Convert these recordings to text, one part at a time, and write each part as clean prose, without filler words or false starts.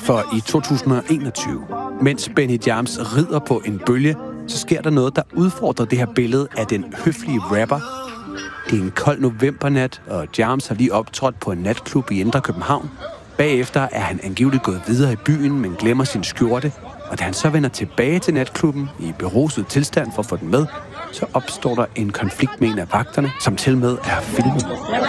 For i 2021, mens Benny Jams rider på en bølge, så sker der noget, der udfordrer det her billede af den høflige rapper. Det er en kold novembernat, og Jams har lige optrådt på en natklub i Indre København. Bagefter er han angiveligt gået videre i byen, men glemmer sin skjorte. Og da han så vender tilbage til natklubben i beruset tilstand for at få den med, så opstår der en konflikt med en af vagterne, som til med er filmet.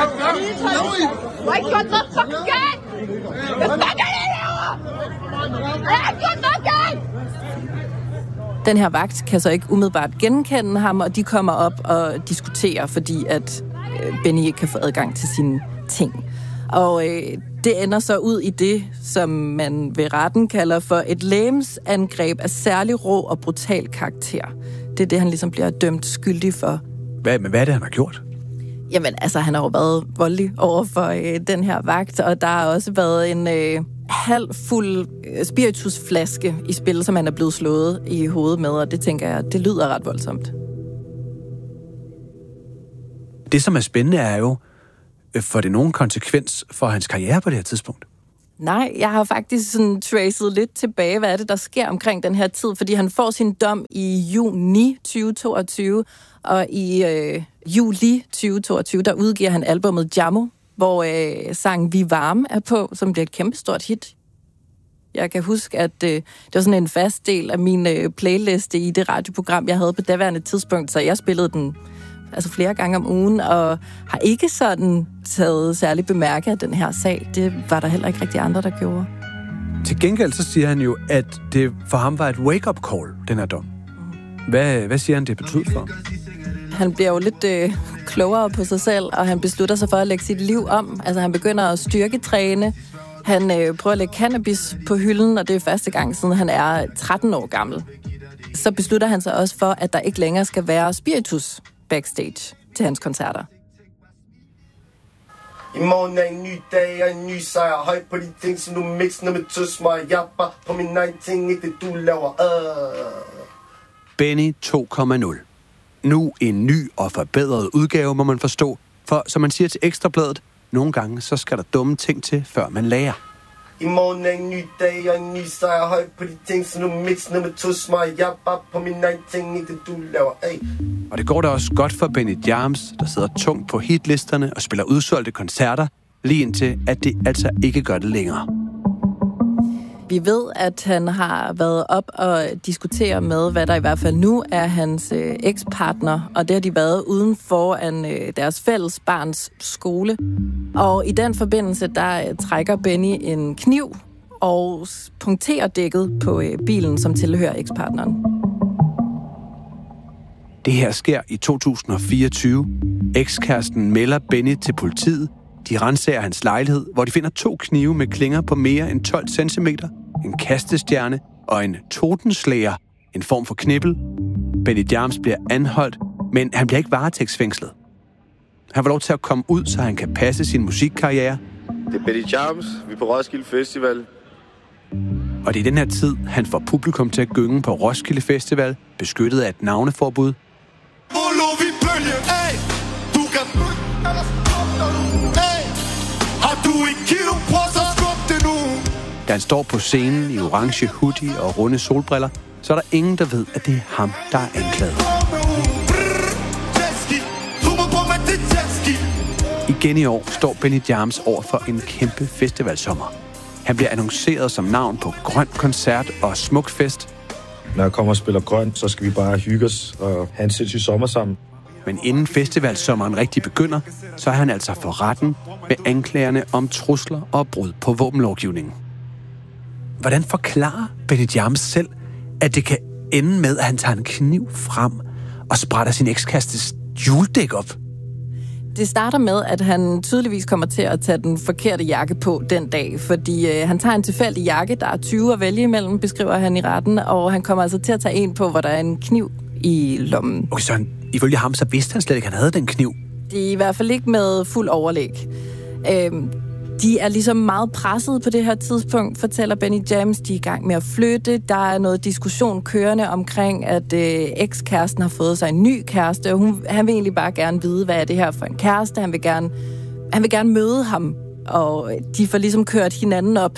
Den her vagt kan så ikke umiddelbart genkende ham, og de kommer op og diskuterer, fordi at Benny ikke kan få adgang til sine ting. Og det ender så ud i det, som man ved retten kalder for et legemsangreb af særlig rå og brutal karakter. Det er det, han ligesom bliver dømt skyldig for. Hvad er det, han har gjort? Jamen, altså, han har jo været voldelig over for den her vagt, og der har også været en halvfuld spiritusflaske i spil, som han er blevet slået i hovedet med, og det tænker jeg, det lyder ret voldsomt. Det, som er spændende, er jo, får det nogen konsekvens for hans karriere på det her tidspunkt? Nej, jeg har faktisk sådan tracet lidt tilbage, hvad er det, der sker omkring den her tid, fordi han får sin dom i juni 2022, og i juli 2022, der udgiver han albumet Jammo, hvor sangen Vi Varme er på, som bliver et kæmpestort hit. Jeg kan huske, at det var sådan en fast del af min playliste i det radioprogram, jeg havde på daværende tidspunkt, så jeg spillede den altså flere gange om ugen, og har ikke sådan taget særlig bemærket af den her sag. Det var der heller ikke rigtig andre, der gjorde. Til gengæld så siger han jo, at det for ham var et wake-up call, den her dom. Hvad siger han, det betyder for? Han bliver jo lidt klogere på sig selv, og han beslutter sig for at lægge sit liv om. Altså han begynder at styrketræne. Han prøver at lægge cannabis på hylden, og det er første gang, siden han er 13 år gammel. Så beslutter han sig også for, at der ikke længere skal være spiritus backstage til hans koncerter. I morgen er en ny dag og en ny sejr. Høj på de ting, som du mixer med tusmer. Jeg bare på min egen ting, ikke det du laver. Benny 2.0. Nu en ny og forbedret udgave, må man forstå. For som man siger til Ekstrabladet, nogle gange så skal der dumme ting til, før man lærer. I morgen er en ny dag og en ny sejr. Høj på de ting, som du mixer med tusmer. Jeg bare på min egen ting, ikke det du laver. Og det går da også godt for Benny Jams, der sidder tungt på hitlisterne og spiller udsolgte koncerter, lige indtil at det altså ikke gør det længere. Vi ved, at han har været op og diskutere med, hvad der i hvert fald nu er hans ekspartner, og det har de været uden foran deres fælles barns skole. Og i den forbindelse, der trækker Benny en kniv og punkterer dækket på bilen, som tilhører ekspartneren. Det her sker i 2024. Ekskæresten melder Benny til politiet. De ransager hans lejlighed, hvor de finder 2 knive med klinger på mere end 12 cm, en kastestjerne og en totenslager, en form for knibbel. Benny Jams bliver anholdt, men han bliver ikke varetægtsfængslet. Han får lov til at komme ud, så han kan passe sin musikkarriere. Det er Benny Jams, vi er på Roskilde Festival. Og det er den her tid, han får publikum til at gynge på Roskilde Festival, beskyttet af et navneforbud. Da han står på scenen i orange hoodie og runde solbriller, så er der ingen, der ved, at det er ham, der er anklaget. Igen i år står Benny Jams over for en kæmpe festivalsommer. Han bliver annonceret som navn på Grøn Koncert og Smuk Fest. Når jeg kommer og spiller grøn, så skal vi bare hygge os og have en sindssyg sommer sammen. Men inden festivalsommeren rigtig begynder, så er han altså for retten med anklagerne om trusler og brud på våbenlovgivningen. Hvordan forklarer Benny Jams selv, at det kan ende med, at han tager en kniv frem og sprætter sin ekskastes juledæk op? Det starter med, at han tydeligvis kommer til at tage den forkerte jakke på den dag, fordi han tager en tilfældig jakke, der er 20 at vælge imellem, beskriver han i retten, og han kommer altså til at tage en på, hvor der er en kniv i lommen. Okay, så ifølge ham, så vidste han slet ikke, at han havde den kniv. Det er i hvert fald ikke med fuld overlæg. De er ligesom meget presset på det her tidspunkt, fortæller Benny Jams. De er i gang med at flytte. Der er noget diskussion kørende omkring, at ekskæresten har fået sig en ny kæreste, og han vil egentlig bare gerne vide, hvad er det her for en kæreste. Han vil gerne møde ham, og de får ligesom kørt hinanden op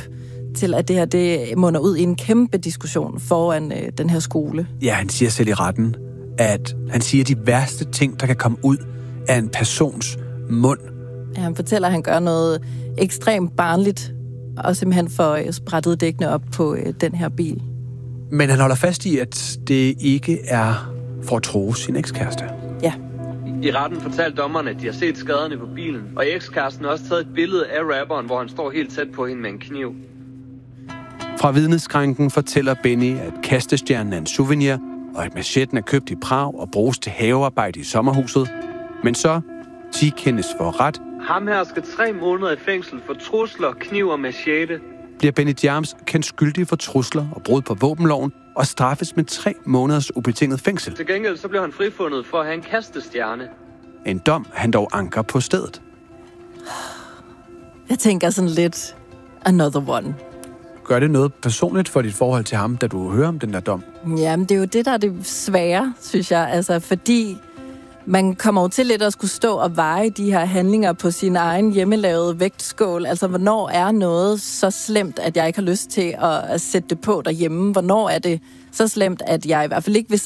til, at det her det munder ud i en kæmpe diskussion foran den her skole. Ja, han siger selv i retten, at han siger de værste ting, der kan komme ud af en persons mund. Ja, han fortæller, at han gør noget ekstremt barnligt, og simpelthen får sprættet dækkene op på den her bil. Men han holder fast i, at det ikke er for at true sin ekskæreste. Ja. I retten fortalte dommerne, at de har set skaderne på bilen, og ekskæresten har også taget et billede af rapperen, hvor han står helt tæt på hende med en kniv. Fra vidneskranken fortæller Benny, at kastestjernen er en souvenir, og at machetten er købt i Prag og bruges til havearbejde i sommerhuset. Men så kendes for ret. Ham her skal 3 måneder i fængsel for trusler, kniv og machete. Bliver Benny Diams kendt skyldig for trusler og brud på våbenloven og straffes med 3 måneders ubetinget fængsel. Til gengæld så blev han frifundet for at have en kastestjerne. En dom, han dog anker på stedet. Jeg tænker sådan lidt, another one. Gør det noget personligt for dit forhold til ham, da du hører om den der dom? Jamen, det er jo det, der er det svære, synes jeg. Altså, fordi man kommer jo til lidt at skulle stå og veje de her handlinger på sin egen hjemmelavede vægtskål. Altså, hvornår er noget så slemt, at jeg ikke har lyst til at sætte det på derhjemme? Hvornår er det så slemt, at jeg i hvert fald ikke vil